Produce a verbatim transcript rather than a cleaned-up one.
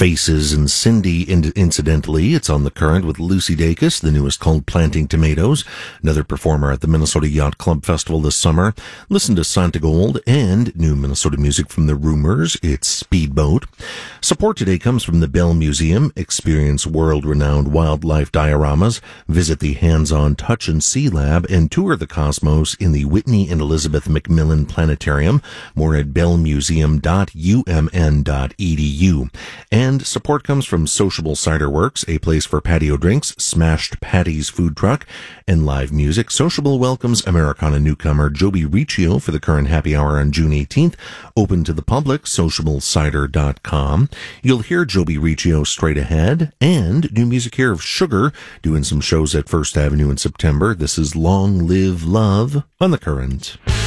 Faces and Cindy, in- incidentally. It's on The Current with Lucy Dacus, the newest called Planting Tomatoes, another performer at the Minnesota Yacht Club Festival this summer. Listen to Santa Gold and new Minnesota music from the Rumors. It's Speedboat. Support today comes from the Bell Museum. Experience world-renowned wildlife dioramas. Visit the Hands-On Touch and See Lab and tour the cosmos in the Whitney and Elizabeth Macmillan Planetarium. More at bell museum dot u m n dot e d u. And support comes from Sociable Cider Works, a place for patio drinks, Smashed Patty's food truck, and live music. Sociable welcomes Americana newcomer Joby Riccio for the Current Happy Hour on June eighteenth. Open to the public, sociable cider dot com. You'll hear Joby Riccio straight ahead, and new music here of Sugar, doing some shows at First Avenue in September. This is Long Live Love on The Current.